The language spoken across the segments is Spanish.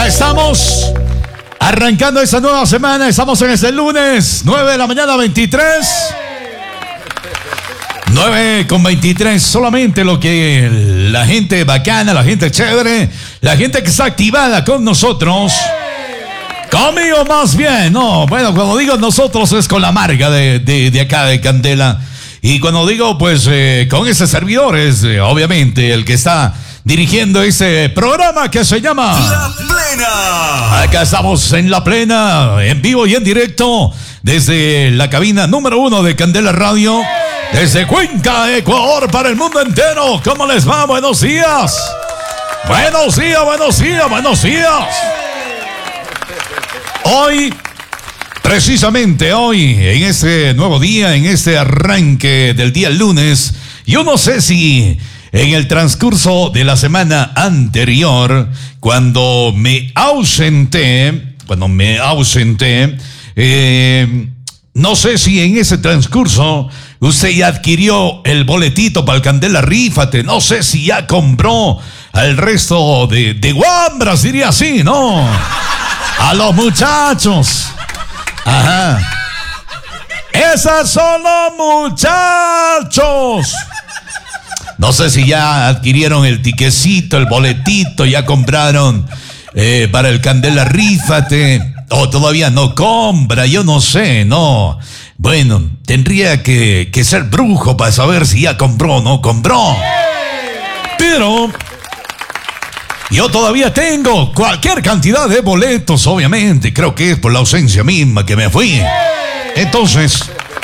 estamos arrancando esta nueva semana. Estamos en este lunes, 9 de la mañana, 23. 9:23, solamente lo que la gente bacana, la gente chévere, la gente que está activada con nosotros. Conmigo más bien, no, bueno, cuando digo nosotros es con la marca de acá de Candela. Y cuando digo pues con ese servidor es obviamente el que está dirigiendo ese programa que se llama La Plena. Acá estamos en La Plena, en vivo y en directo, desde la cabina número 1 de Candela Radio, desde Cuenca, Ecuador, para el mundo entero. ¿Cómo les va? Buenos días. Buenos días, buenos días, buenos días. Hoy, precisamente hoy, en este nuevo día, en este arranque del día lunes, yo no sé si en el transcurso de la semana anterior, cuando me ausenté, no sé si en ese transcurso usted ya adquirió el boletito para el Candela Rífate, no sé si ya compró al resto de guambras, diría así, ¿no? A los muchachos. Ajá. Esos son los muchachos. No sé si ya adquirieron el tiquecito, el boletito, ya compraron para el Candela Rífate, o todavía no compra, yo no sé, no. Bueno, tendría que ser brujo para saber si ya compró o no compró. Pero yo todavía tengo cualquier cantidad de boletos, obviamente. Creo que es por la ausencia misma que me fui. Entonces,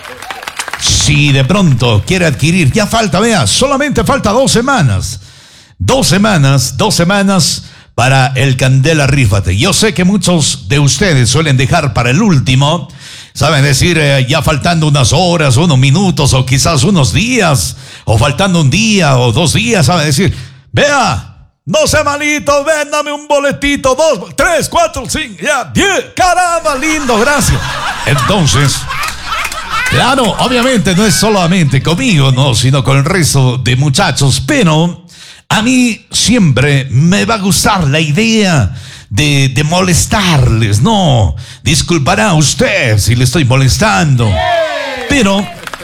si de pronto quiere adquirir, ya falta, vea, solamente falta 2 semanas. 2 semanas para el Candela Rífate. Yo sé que muchos de ustedes suelen dejar para el último, saben decir, ya faltando unas horas, unos minutos, o quizás unos días, o faltando un día o 2 días, saben decir, vea, no sea malito, ven, dame un boletito, 2, 3, 4, 5, ya, 10, caramba, lindo, gracias. Entonces, claro, obviamente no es solamente conmigo, no, sino con el resto de muchachos, pero a mí siempre me va a gustar la idea de molestarles, no, disculpará usted si le estoy molestando, pero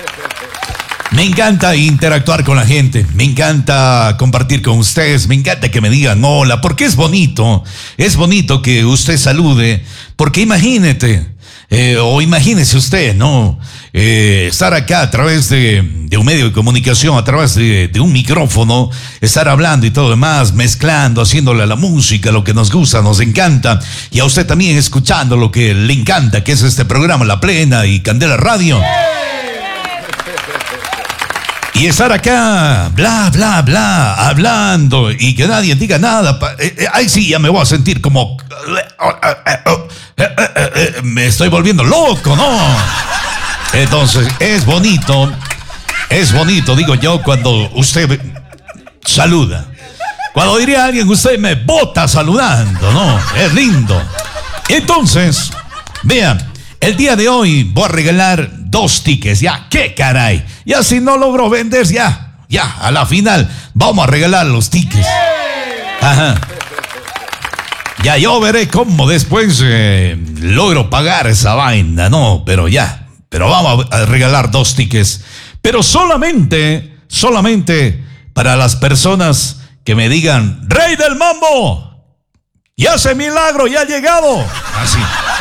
me encanta interactuar con la gente, me encanta compartir con ustedes, me encanta que me digan hola, porque es bonito que usted salude, porque imagínese usted, ¿no? Estar acá a través de un medio de comunicación, a través de un micrófono, estar hablando y todo demás, mezclando, haciéndole a la música lo que nos gusta, nos encanta, y a usted también escuchando lo que le encanta, que es este programa La Plena y Candela Radio. Y estar acá, bla, bla, bla, hablando y que nadie diga nada. Ahí sí, ya me voy a sentir como me estoy volviendo loco, ¿no? Entonces, es bonito, digo yo, cuando usted saluda. Cuando diría a alguien, usted me bota saludando, ¿no? Es lindo. Entonces, vean, el día de hoy voy a regalar 2 tickets, ya, qué caray. Ya si no logro vender, ya, a la final vamos a regalar los tickets. Ajá. Ya yo veré cómo después logro pagar esa vaina, no, pero vamos a regalar 2 tickets. Pero solamente para las personas que me digan, Rey del Mambo, y ese milagro ya ha llegado. Así.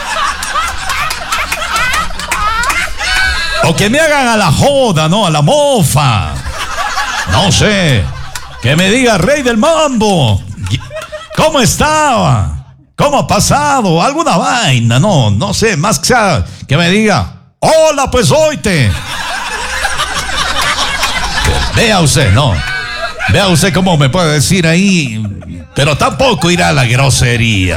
O que me hagan a la joda, ¿no? A la mofa. No sé. Que me diga, Rey del Mambo, ¿cómo estaba? ¿Cómo ha pasado? Alguna vaina, no sé. Más que sea, que me diga, hola, pues oíte. Vea usted, ¿no? Vea usted cómo me puede decir ahí, pero tampoco irá a la grosería.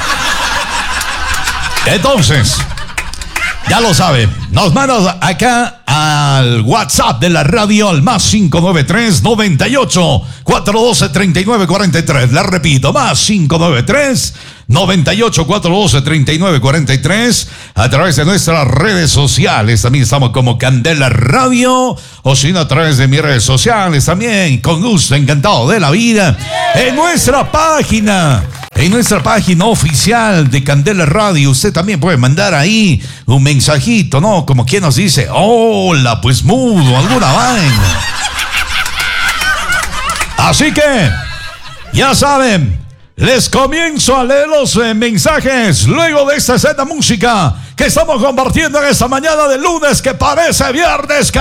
Entonces, ya lo sabe, nos mandas acá al WhatsApp de la radio al más 593 98 412 3943. La repito, más 593 98 412 3943. A través de nuestras redes sociales también estamos como Candela Radio, o si no, a través de mis redes sociales también, con gusto, encantado de la vida. En nuestra página En nuestra página oficial de Candela Radio, usted también puede mandar ahí un mensajito, ¿no? Como quien nos dice, hola, pues mudo, alguna vaina. Así que, ya saben, les comienzo a leer los mensajes luego de esta escena música que estamos compartiendo en esta mañana de lunes que parece viernes.